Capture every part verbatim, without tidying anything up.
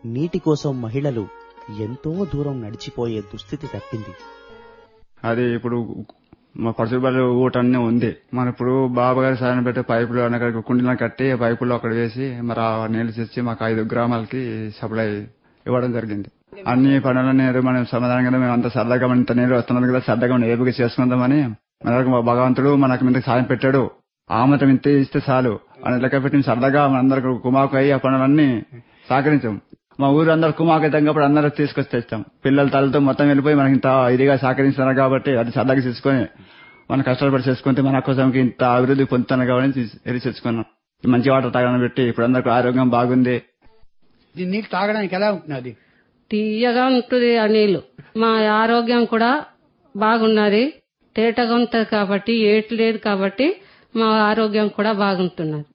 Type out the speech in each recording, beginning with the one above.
నీటి కోసం మహిళలు ఎంతో దూరం నడిచిపోయే దుస్థితి తప్పింది. అది ఇప్పుడు మా పరుశుబాలు ఊట అన్నీ ఉంది. మన ఇప్పుడు బాబా గారి సాయం పెట్టి పైపులు అక్కడ కుండీలను కట్టి పైపులు అక్కడ వేసి మరి ఆ నీళ్లు తెచ్చి మాకు ఐదు గ్రామాలకి సప్లై ఇవ్వడం జరిగింది. అన్ని పనులన్నీ మనం సమాధానంగా మేము అంత సరదాగా ఇంత నీళ్ళు వస్తున్నది కదా, సరదాగా మనం ఏపుగా చేసుకుందామని మనకు మా భగవంతుడు మనకు ఇంత సాయం పెట్టాడు. ఆ మాత్రం ఇంత ఇస్తే చాలు అని లెక్క పెట్టి సరదాగా మనందరికి కుమాకు అయ్యి ఆ పనులన్నీ సహకరించాం. మా ఊరు అందరు కుమాకు అయినప్పుడు అందరూ తీసుకొచ్చి తెస్తాం. పిల్లల తలతో మొత్తం వెళ్ళిపోయి మనకి ఇంత ఇదిగా సహకరిస్తున్నారు కాబట్టి అది సరదాగా తీసుకొని మనం కష్టపడి చేసుకుంటే మన కోసం ఇంత అభివృద్ధి పొందుతున్నాం కాబట్టి వెళ్ళి తెచ్చుకున్నాం. మంచి వాటర్ తాగడం పెట్టి ఇప్పుడు అందరికి ఆరోగ్యం బాగుంది. నీళ్ళు తాగడానికి ఎలా ఉంటున్నది? తీయగా ఉంటుంది ఆ నీళ్లు. మా ఆరోగ్యం కూడా బాగున్నది. తేటగా ఉంటది కాబట్టి ఏటు లేదు కాబట్టి మా ఆరోగ్యం కూడా బాగుంటున్నది.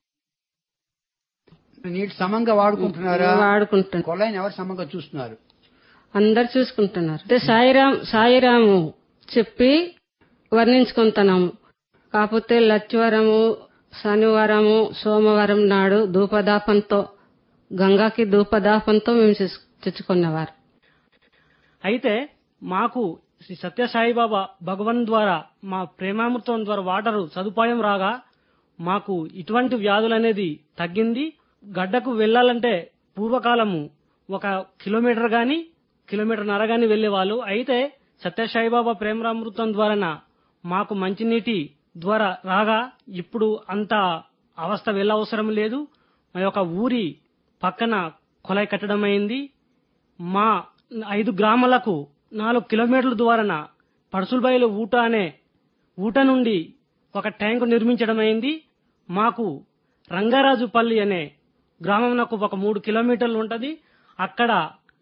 నీళ్ళు సమంగా వాడుకుంటున్నారా? వాడుకుంటున్నారు. కొలాయిని ఎవరు సమంగా చూస్తున్నారు? అందరు చూసుకుంటున్నారు. సాయిరాం సాయిరాము చెప్పి వర్ణించుకుంటున్నాము. కాకపోతే లచ్చివారము, శనివారము, సోమవారం నాడు ధూపదాపంతో గంగాకి ధూపదాపంతో మేము తెచ్చుకున్నవారు. అయితే మాకు శ్రీ సత్యసాయిబాబా భగవన్ ద్వారా మా ప్రేమామృతం ద్వారా వాటరు సదుపాయం రాగా మాకు ఇటువంటి వ్యాధులు అనేది తగ్గింది. గడ్డకు వెళ్లాలంటే పూర్వకాలము ఒక కిలోమీటర్ గాని కిలోమీటర్ నర గాని వెళ్లేవాళ్ళు. అయితే సత్యసాయిబాబా ప్రేమామృతం ద్వారా మాకు మంచినీటి ద్వారా రాగా ఇప్పుడు అంత అవస్థ వెళ్ళవసరం లేదు. మా యొక్క ఊరి పక్కన కొలాయి కట్టడం అయింది. మా ఐదు గ్రామాలకు నాలుగు కిలోమీటర్ల ద్వారా పడుసులబయలు ఊట అనే ఊట నుండి ఒక ట్యాంకు నిర్మించడం అయింది. మాకు రంగారాజుపల్లి అనే గ్రామం నాకు ఒక మూడు కిలోమీటర్లు ఉంటది. అక్కడ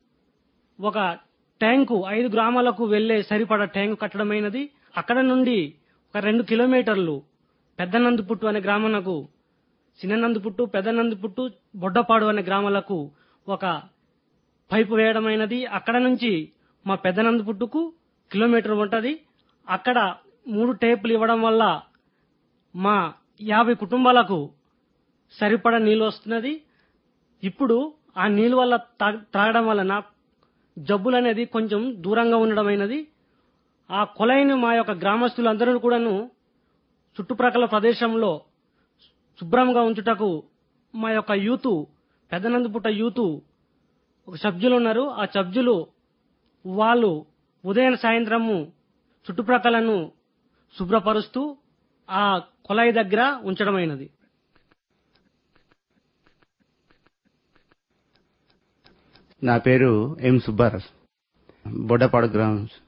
ఒక ట్యాంకు ఐదు గ్రామాలకు వెళ్లే సరిపడా ట్యాంకు కట్టడమైనది. అక్కడ నుండి ఒక రెండు కిలోమీటర్లు పెద్దనందుపుట్టు అనే గ్రామాలకు, చిన్ననందుపుట్టు, పెద్దనందుపుట్టు, బొడ్డపాడు అనే గ్రామాలకు ఒక పైపు వేయడమైనది. అక్కడ నుంచి మా పెద్దనందుపుట్టుకు కిలోమీటర్ ఉంటది. అక్కడ మూడు టేపులు ఇవ్వడం వల్ల మా యాభై కుటుంబాలకు సరిపడా నీళ్లు వస్తున్నది. ఇప్పుడు ఆ నీళ్ల వల్ల త్రాగడం వలన జబ్బులు అనేది కొంచెం దూరంగా ఉండడమైనది. ఆ కొలాయిని మా యొక్క గ్రామస్తులందరూ కూడాను చుట్టుప్రక్కల ప్రదేశంలో శుభ్రంగా ఉంచుటకు మా యొక్క యూత్ పెద్దనందుపుట్ట యూత్ ఒక సభ్యులు ఉన్నారు. ఆ సభ్యులు వాళ్ళు ఉదయం సాయంత్రము చుట్టుప్రక్కలను శుభ్రపరుస్తూ ఆ కొలాయి దగ్గర ఉంచడమైనది. నా పేరు ఎం సుబ్బారావు, బొడ్డపాడు గ్రామం.